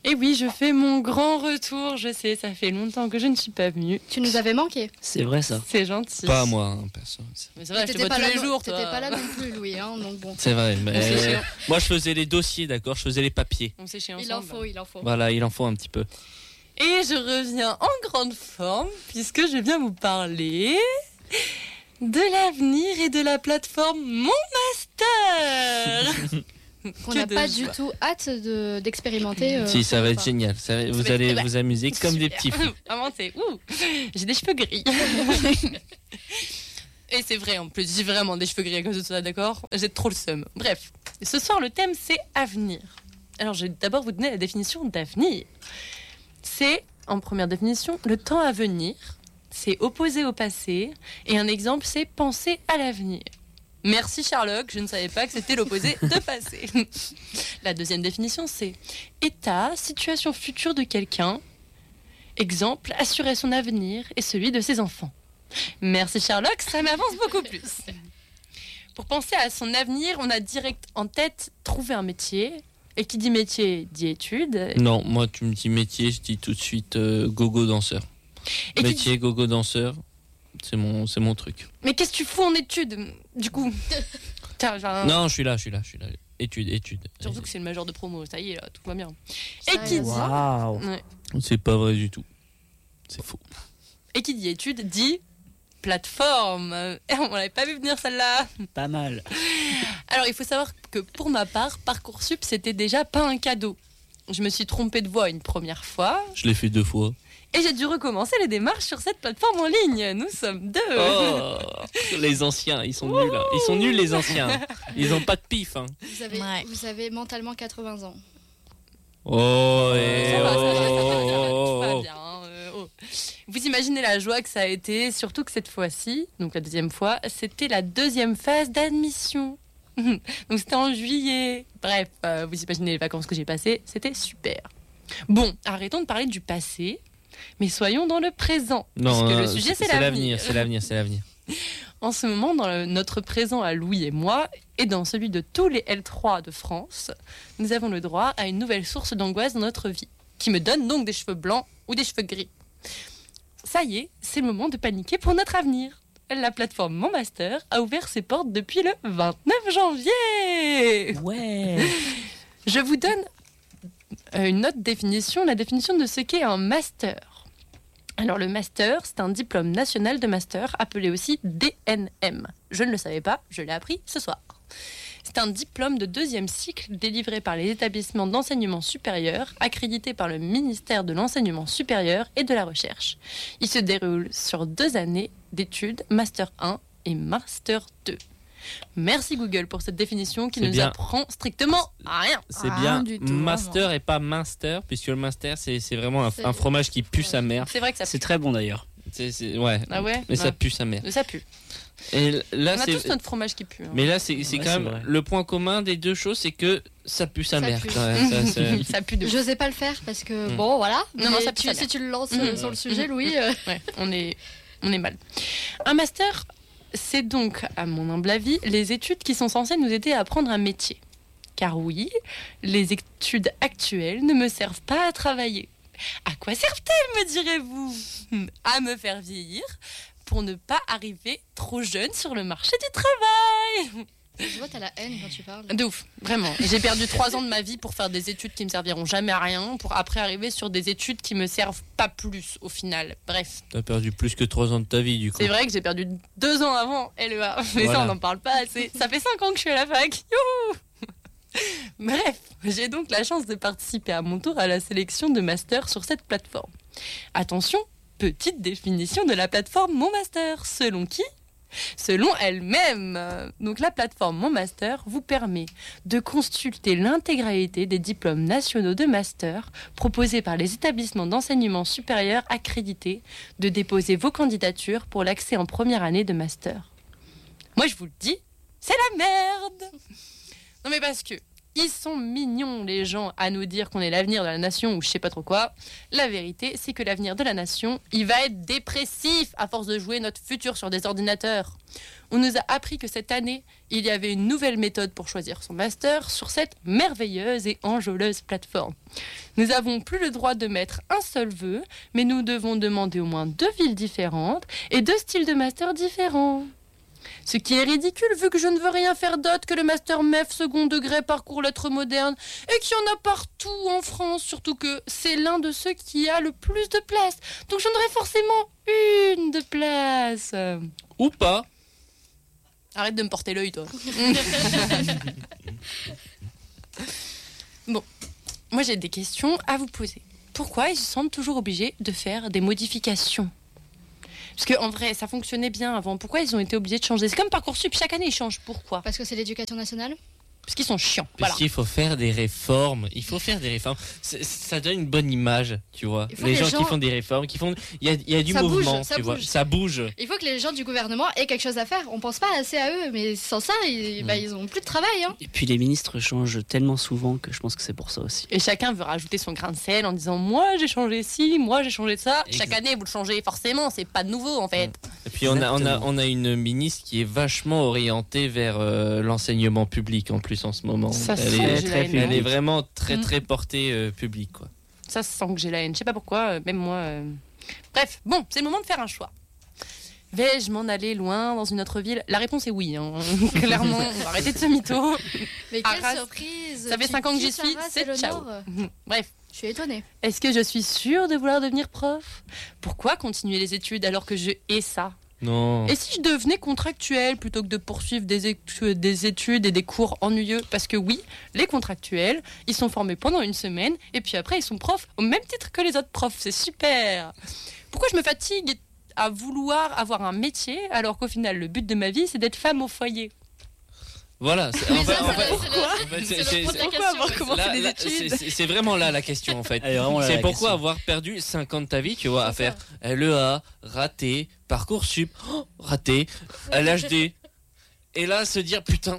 Et oui, je fais mon grand retour. Je sais, ça fait longtemps que je ne suis pas venue. Tu nous avais manqué. C'est vrai ça. C'est gentil. Pas moi, perso. Mais c'est vrai, je te vois tous les jours, toi. T'étais pas là non plus, Louis. Hein, donc bon. C'est vrai, mais moi je faisais les dossiers, d'accord, je faisais les papiers. On s'est chez ensemble. Il en faut. Voilà, il en faut un petit peu. Et je reviens en grande forme puisque je viens vous parler de l'avenir et de la plateforme Mon Master. Qu'on n'a pas du tout hâte d'expérimenter. Si, ça va être génial. Vous allez vous amuser comme des petits fous. Vraiment, j'ai des cheveux gris. Et c'est vrai, en plus, j'ai vraiment des cheveux gris à cause de ça, d'accord ? J'ai trop le seum. Bref, ce soir, le thème, c'est avenir. Alors, je vais d'abord vous donner la définition d'avenir. C'est, en première définition, le temps à venir. C'est opposé au passé. Et un exemple, c'est penser à l'avenir. Merci Sherlock, je ne savais pas que c'était l'opposé de passé. La deuxième définition, c'est état, situation future de quelqu'un. Exemple, assurer son avenir et celui de ses enfants. Merci Sherlock, ça m'avance beaucoup plus. Pour penser à son avenir, on a direct en tête trouver un métier. Et qui dit métier, dit études. Non, moi tu me dis métier, je dis tout de suite gogo danseur. Et métier, gogo danseur, c'est mon truc. Mais qu'est-ce que tu fous en études, du coup? Non, je suis là. Études. Surtout que c'est le major de promo, ça y est, là, tout va bien. Ça et qui dit... Ouais. C'est pas vrai du tout. C'est faux. Et qui dit études dit plateforme. On l'avait pas vu venir celle-là. Pas mal. Alors il faut savoir que pour ma part, Parcoursup c'était déjà pas un cadeau. Je me suis trompée de voie une première fois. Je l'ai fait 2 fois. Et j'ai dû recommencer les démarches sur cette plateforme en ligne. Nous sommes 2. Oh, les anciens, ils sont nuls. Hein. Ils sont nuls les anciens. Ils ont pas de pif. Hein. Vous avez mentalement 80 ans. Oh, ça va bien. Vous imaginez la joie que ça a été, surtout que cette fois-ci, donc la deuxième fois, c'était la deuxième phase d'admission. Donc c'était en juillet. Bref, vous imaginez les vacances que j'ai passées, c'était super. Bon, arrêtons de parler du passé, mais soyons dans le présent. Non, puisque le sujet c'est l'avenir. C'est l'avenir. En ce moment, dans notre présent à Louis et moi, et dans celui de tous les L3 de France, nous avons le droit à une nouvelle source d'angoisse dans notre vie, qui me donne donc des cheveux blancs ou des cheveux gris. Ça y est, c'est le moment de paniquer pour notre avenir. La plateforme Mon Master a ouvert ses portes depuis le 29 janvier. Ouais. Je vous donne une autre définition, la définition de ce qu'est un master. Alors le master, c'est un diplôme national de master, appelé aussi DNM. Je ne le savais pas, je l'ai appris ce soir. C'est un diplôme de 2e cycle délivré par les établissements d'enseignement supérieur, accrédité par le ministère de l'Enseignement supérieur et de la Recherche. Il se déroule sur 2 années d'études, Master 1 et Master 2. Merci Google pour cette définition qui nous apprend strictement rien. C'est bien master et pas minster, puisque le minster c'est vraiment un fromage qui pue sa mère. C'est vrai que ça pue. C'est très bon d'ailleurs. Ouais. Ah ouais. Mais ça pue sa mère. Ça pue. Et là, on a tous notre fromage qui pue. Hein. Mais là, c'est quand même le point commun des deux choses, c'est que ça pue sa mère. Ça pue de. J'osais pas le faire parce que bon, voilà. Non, ça pue si tu le lances sur le sujet, Louis. Ouais, on est mal. Un master, c'est donc, à mon humble avis, les études qui sont censées nous aider à apprendre un métier. Car oui, les études actuelles ne me servent pas à travailler. À quoi servent-elles, me direz-vous ? À me faire vieillir pour ne pas arriver trop jeune sur le marché du travail. Je vois, t'as la haine quand tu parles. De ouf, vraiment. J'ai perdu 3 ans de ma vie pour faire des études qui me serviront jamais à rien, pour après arriver sur des études qui me servent pas plus au final. Bref. T'as perdu plus que 3 ans de ta vie du coup. C'est vrai que j'ai perdu 2 ans avant LEA, mais voilà. Ça on n'en parle pas assez. Ça fait 5 ans que je suis à la fac. Youhou. Bref, j'ai donc la chance de participer à mon tour à la sélection de master sur cette plateforme. Attention, petite définition de la plateforme Mon Master. Selon qui ? Selon elle-même. Donc la plateforme Mon Master vous permet de consulter l'intégralité des diplômes nationaux de master proposés par les établissements d'enseignement supérieur accrédités, de déposer vos candidatures pour l'accès en première année de master. Moi je vous le dis, c'est la merde. Non mais parce que Ils sont mignons, les gens, à nous dire qu'on est l'avenir de la nation ou je sais pas trop quoi. La vérité, c'est que l'avenir de la nation, il va être dépressif à force de jouer notre futur sur des ordinateurs. On nous a appris que cette année, il y avait une nouvelle méthode pour choisir son master sur cette merveilleuse et enjôleuse plateforme. Nous n'avons plus le droit de mettre un seul vœu, mais nous devons demander au moins 2 villes différentes et 2 styles de master différents. Ce qui est ridicule vu que je ne veux rien faire d'autre que le master MEF second degré parcours lettres modernes et qu'il y en a partout en France, surtout que c'est l'un de ceux qui a le plus de place. Donc j'en aurai forcément une de place. Ou pas. Arrête de me porter l'œil, toi. Bon, moi j'ai des questions à vous poser. Pourquoi ils se sentent toujours obligés de faire des modifications ? Parce qu'en vrai, ça fonctionnait bien avant. Pourquoi ils ont été obligés de changer ? C'est comme Parcoursup, chaque année ils changent. Pourquoi ? Parce que c'est l'éducation nationale. Parce qu'ils sont chiants. Parce Voilà. qu'il faut faire des réformes. Il faut faire des réformes. Ça donne une bonne image, tu vois. Les gens qui font des réformes, qui font. Il y a du Ça mouvement, bouge, tu vois. Ça bouge. Il faut que les gens du gouvernement aient quelque chose à faire. On pense pas assez à eux, mais sans ça, ils ont plus de travail. Hein. Et puis les ministres changent tellement souvent que je pense que c'est pour ça aussi. Et chacun veut rajouter son grain de sel en disant moi j'ai changé ci, moi j'ai changé ça. Chaque année vous le changez forcément, c'est pas de nouveau en fait. Et puis on a une ministre qui est vachement orientée vers l'enseignement public en plus en ce moment. Ça sent que j'ai la haine. Elle est vraiment très portée publique, quoi. Ça se sent que j'ai la haine. Je sais pas pourquoi, même moi. Bref, bon, c'est le moment de faire un choix. Vais-je m'en aller loin dans une autre ville ? La réponse est oui. Hein. Clairement, on va arrêter de se mytho. Mais quelle Arras, surprise. ça fait 5 ans que j'y suis, c'est ciao. Bref. Je suis étonnée. Est-ce que je suis sûre de vouloir devenir prof ? Pourquoi continuer les études alors que je hais ça ? Non. Et si je devenais contractuel plutôt que de poursuivre des études et des cours ennuyeux ? Parce que oui, les contractuels, ils sont formés pendant une semaine et puis après ils sont profs au même titre que les autres profs. C'est super. Pourquoi je me fatigue à vouloir avoir un métier alors qu'au final le but de ma vie c'est d'être femme au foyer ? Voilà. Pourquoi avoir commencé des études ? C'est vraiment là la question en fait. C'est pourquoi avoir perdu 5 ans de ta vie, tu vois, à faire LEA, raté, Parcoursup, raté, LHD. Et là, se dire putain,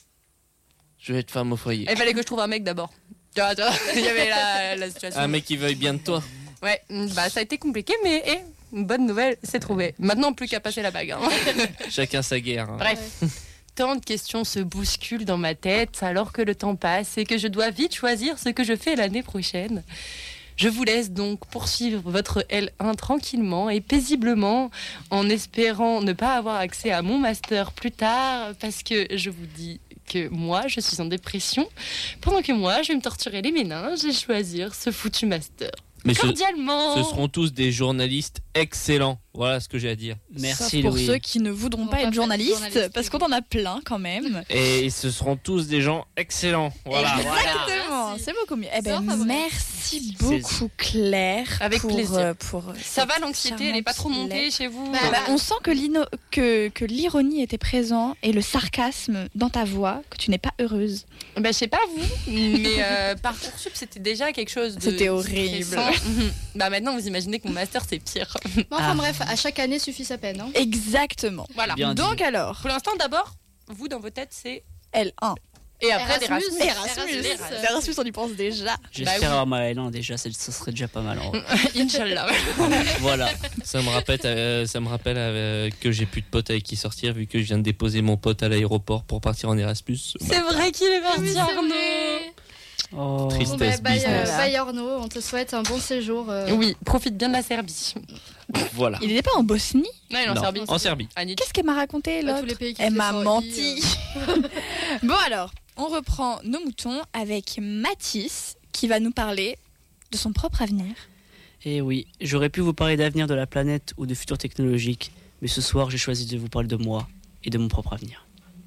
je vais être femme au foyer. Il fallait que je trouve un mec d'abord. Tu vois, il y avait la situation. Un mec qui veuille bien de toi. Ouais, bah ça a été compliqué, mais une bonne nouvelle, c'est trouvé. Maintenant, plus qu'à passer la bague. Hein. Chacun sa guerre. Hein. Bref. Tant de questions se bousculent dans ma tête alors que le temps passe et que je dois vite choisir ce que je fais l'année prochaine. Je vous laisse donc poursuivre votre L1 tranquillement et paisiblement en espérant ne pas avoir accès à mon master plus tard parce que je vous dis que moi, je suis en dépression pendant que moi, je vais me torturer les méninges et choisir ce foutu master. Mais cordialement. Ce seront tous des journalistes excellents. Voilà ce que j'ai à dire. Merci pour Louis. ceux qui ne voudront pas être journalistes, parce qu'on en a plein quand même. Et ce seront tous des gens excellents. Voilà. Exactement, c'est beaucoup mieux. Eh ben, merci beaucoup Claire. Avec plaisir. Pour Ça va, l'anxiété, elle n'est pas trop montée chez vous? On sent que l'ironie était présent et le sarcasme dans ta voix, que tu n'es pas heureuse. Je sais pas vous, mais Parcoursup c'était déjà quelque chose de C'était horrible. stressant. Maintenant vous imaginez que mon master c'est pire. Enfin bref, à chaque année suffit sa peine. Hein. Exactement. Voilà. Bien dit. Donc alors, Pour l'instant d'abord, vous dans vos têtes c'est L1. et après Erasmus. Erasmus, on y pense déjà. J'espère oui. avoir ma L1 déjà, ça serait déjà pas mal. Inch'Allah. Voilà. Ça me rappelle que j'ai plus de potes avec qui sortir vu que je viens de déposer mon pote à l'aéroport pour partir en Erasmus. C'est vrai qu'il est parti, Oui, c'est Arnaud. vrai. Oh. Tristesse business. Bye Arnaud, on te souhaite un bon séjour. Oui, profite bien de la Serbie. Voilà. Il n'était pas en Bosnie? Non, il est en Non, Serbie. en Serbie. À Nietzsche. Qu'est-ce qu'elle m'a raconté Pas là? tous les pays qui Elle se m'a sont menti. Bon alors, on reprend nos moutons avec Mathis qui va nous parler de son propre avenir. Et oui, j'aurais pu vous parler d'avenir de la planète ou de futur technologique, mais ce soir j'ai choisi de vous parler de moi et de mon propre avenir.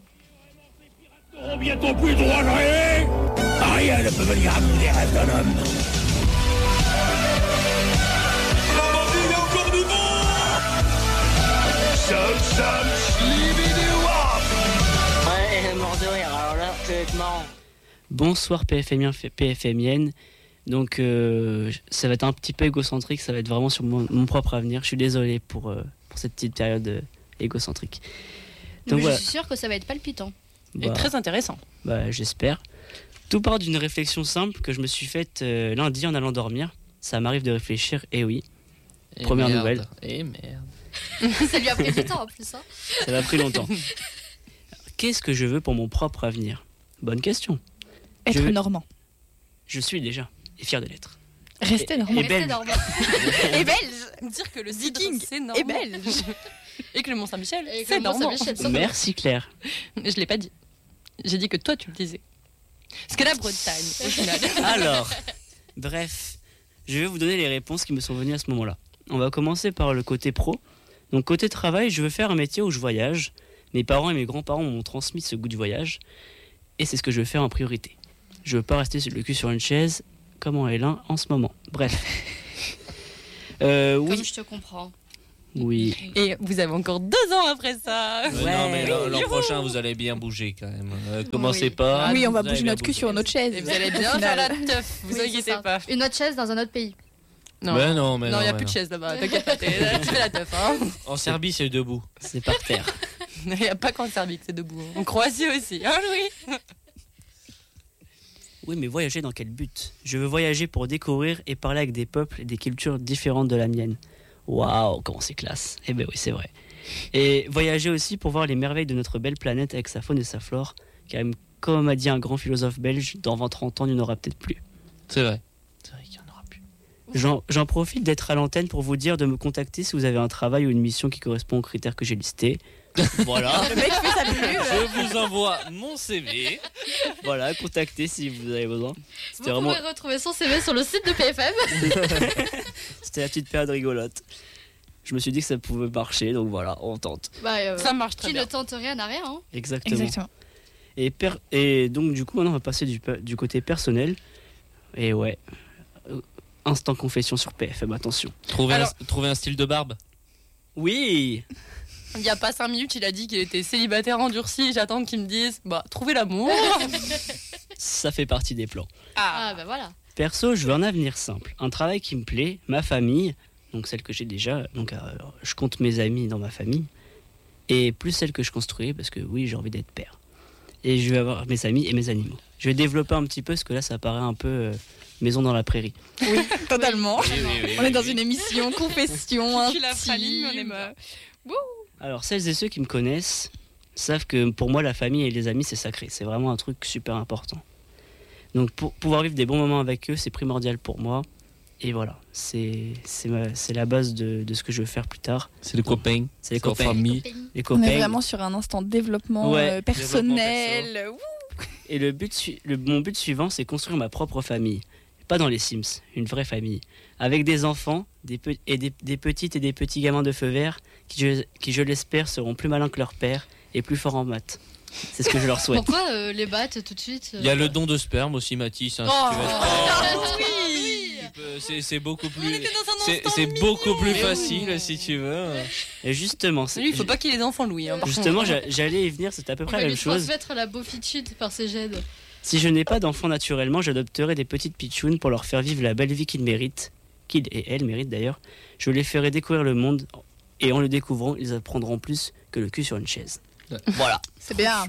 N'auront bientôt plus le droit de rêver. Rien ne peut venir à bout des rêves d'un homme. La bandit, il y a encore du monde. Bonsoir PFMienne. Donc ça va être un petit peu égocentrique, ça va être vraiment sur mon propre avenir. Je suis désolé pour cette petite période égocentrique. Donc Mais voilà. je suis sûre que ça va être palpitant. Et très intéressant. J'espère. Tout part d'une réflexion simple que je me suis faite lundi en allant dormir. Ça m'arrive de réfléchir, et oui, Et Première merde. nouvelle. Et merde. Ça lui a pris du temps en plus. Hein. ça m'a pris longtemps. Qu'est-ce que je veux pour mon propre avenir? Bonne question. Être Je- normand. Je suis déjà, et fier de l'être. Rester normand. Et belge. Et belge. Dire que le Viking cidre, c'est et normal. belge. Et que le Mont-Saint-Michel, Et que c'est le normal. Mont-Saint-Michel, c'est Merci Claire. Je l'ai pas dit. J'ai dit que toi, tu le disais. Parce que la Bretagne, au final. Alors, bref, je vais vous donner les réponses qui me sont venues à ce moment-là. On va commencer par le côté pro. Donc côté travail, je veux faire un métier où je voyage. Mes parents et mes grands-parents m'ont transmis ce goût du voyage. Et c'est ce que je veux faire en priorité. Je veux pas rester le cul sur une chaise comme en L1 en ce moment. Bref. Comme Oui. je te comprends. Oui. Et vous avez encore 2 ans après ça. Non, mais l'an Youhou. prochain, vous allez bien bouger quand même. Commencez Oui. pas. Oui, on va vous allez bouger bien notre cul sur bouger. une autre chaise. Et vous allez Au bien final. faire la teuf, vous Oui, c'est inquiétez ça. pas. Une autre chaise dans un autre pays. Non, Mais non, mais non, il n'y a mais plus de chaise là-bas, t'inquiète pas, tu fais la teuf. Hein. En Serbie, c'est debout. C'est par terre. Il n'y a pas qu'en Serbie que c'est debout. En Croatie aussi, hein Louis? Oui, mais voyager dans quel but? Je veux voyager pour découvrir et parler avec des peuples et des cultures différentes de la mienne. Waouh, comment c'est classe. Eh ben oui, c'est vrai. Et voyager aussi pour voir les merveilles de notre belle planète avec sa faune et sa flore. Car comme a dit un grand philosophe belge, dans 20-30 ans, il n'y en aura peut-être plus. C'est vrai. C'est vrai qu'il n'y en aura plus. J'en profite d'être à l'antenne pour vous dire de me contacter si vous avez un travail ou une mission qui correspond aux critères que j'ai listés. Voilà, Le mec fait sa pub. Je vous envoie mon CV. voilà, contactez si vous avez besoin. Vous C'était vraiment, pouvez retrouver son CV sur le site de PFM. c'était la petite période rigolote. Je me suis dit que ça pouvait marcher, donc voilà, on tente. Bah, Ça marche très qui bien. ne tente rien n'a rien. Hein. Exactement. Exactement. Et donc du coup maintenant on va passer du côté personnel. Et ouais, instant confession sur PFM, attention. Trouver Alors- un style de barbe. Oui. Il n'y a pas 5 minutes, il a dit qu'il était célibataire endurci. J'attends qu'il me dise, bah, trouvez l'amour. Ça fait partie des plans. Ah, bah voilà. Perso, je veux un avenir simple, un travail qui me plaît, ma famille, donc celle que j'ai déjà, donc je compte mes amis dans ma famille, et plus celle que je construis, parce que oui, j'ai envie d'être père. Et je vais avoir mes amis et mes animaux. Je vais développer un petit peu, parce que là, ça paraît un peu maison dans la prairie. Oui, totalement. Oui, oui, oui, On est oui, dans oui. une émission confession Tu la praline, mais on intime. aime Alors, celles et ceux qui me connaissent savent que pour moi, la famille et les amis, c'est sacré. C'est vraiment un truc super important. Donc, pour pouvoir vivre des bons moments avec eux, c'est primordial pour moi. Et voilà, c'est la base de ce que je veux faire plus tard. C'est les copains. C'est les C'est en copains. famille. Les On copains. est vraiment sur un instant de développement Ouais, personnel. Ouh. Et mon but suivant, c'est construire ma propre famille. Pas dans les Sims, une vraie famille. Avec des enfants, des petites et des petits gamins de feu vert qui, je l'espère, seront plus malins que leur père et plus forts en maths. C'est ce que je leur souhaite. Pourquoi les battre tout de suite Il y a le don de sperme aussi, Mathis. hein, si Oh, tu veux. oui. C'est beaucoup On plus. était dans un C'est instant c'est mignon. beaucoup plus Mais facile oui. si tu veux. Et justement, Lui, il faut pas qu'il ait des enfants, Louis. Hein, par justement, contre. j'allais y venir, c'est à peu On près va la lui même chose. transmettre la beaufitude par ses gènes. Si je n'ai pas d'enfants naturellement, j'adopterai des petites pitchounes pour leur faire vivre la belle vie qu'ils méritent. Qu'ils et elles méritent d'ailleurs. Je les ferai découvrir le monde et en le découvrant, ils apprendront plus que le cul sur une chaise. Voilà. C'est bien.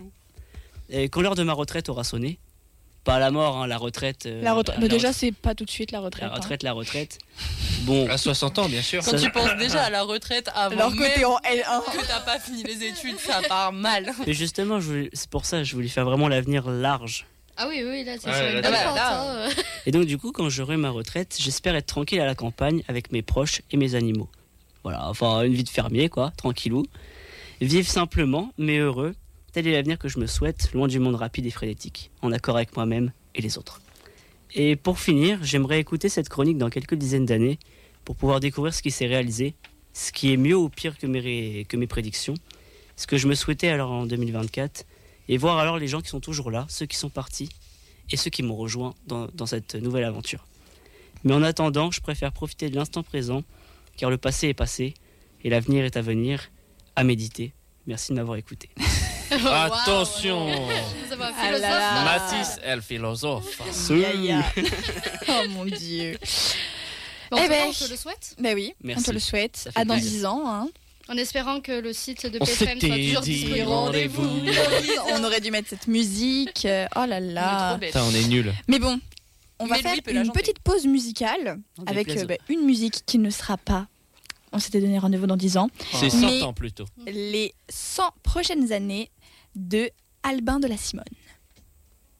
Et quand l'heure de ma retraite aura sonné, pas la mort, hein, la retraite. La retraite. Mais déjà, c'est pas tout de suite la retraite. la retraite. Bon, À 60 ans, bien sûr. Quand tu penses déjà à la retraite avant Alors que même t'es en L1. que t'as pas fini les études, ça part mal. mais justement, c'est pour ça que je voulais faire vraiment l'avenir large. Ah oui, oui, là, c'est Ouais, sur une là, bonne là, pente, là. hein. Et donc, du coup, quand j'aurai ma retraite, j'espère être tranquille à la campagne avec mes proches et mes animaux. Voilà, enfin, une vie de fermier, quoi, tranquillou. Vivre simplement, mais heureux. Tel est l'avenir que je me souhaite, loin du monde rapide et frénétique, en accord avec moi-même et les autres. Et pour finir, j'aimerais écouter cette chronique dans quelques dizaines d'années pour pouvoir découvrir ce qui s'est réalisé, ce qui est mieux ou pire que mes prédictions, ce que je me souhaitais alors en 2024, et voir alors les gens qui sont toujours là, ceux qui sont partis, et ceux qui m'ont rejoint dans cette nouvelle aventure. Mais en attendant, je préfère profiter de l'instant présent, car le passé est passé, et l'avenir est à venir, à méditer. Merci de m'avoir écouté. Attention. Ça va, Ah là philosophe. là. Mathis est le philosophe. Oh mon dieu. Bon, en Eh tout cas, ben. on te le souhaite. Bah oui, Merci. on te le souhaite. Ça fait À dans plaisir. 10 ans. Hein. En espérant que le site de On PFM soit s'était toujours dit disponible. rendez-vous. On aurait dû mettre cette musique. Oh là On est là. trop bêtes. Putain, on est nuls. Mais bon, on va Mais faire lui peut la une chanter. petite pause musicale Non, avec déplaise. une musique qui ne sera pas. On s'était donné rendez-vous dans 10 ans. C'est Mais- 100 ans plutôt. Les 100 prochaines années de Albin de la Simone.